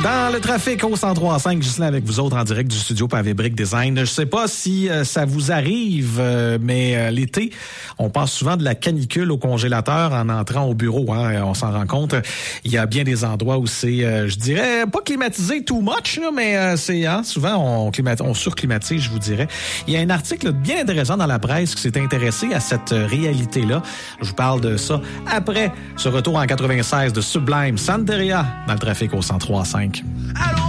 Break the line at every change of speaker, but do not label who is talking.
Dans le trafic au 103.5, Ghislain avec vous autres en direct du studio Pavé Brick Design. Je sais pas si ça vous arrive, mais l'été, on passe souvent de la canicule au congélateur en entrant au bureau. Hein, on s'en rend compte. Il y a bien des endroits où c'est, je dirais, pas climatisé too much, là, mais c'est souvent on surclimatise, je vous dirais. Il y a un article bien intéressant dans la presse qui s'est intéressé à cette réalité-là. Je vous parle de ça après ce retour en 96 de Sublime Santeria dans le trafic au 103.5. Allô?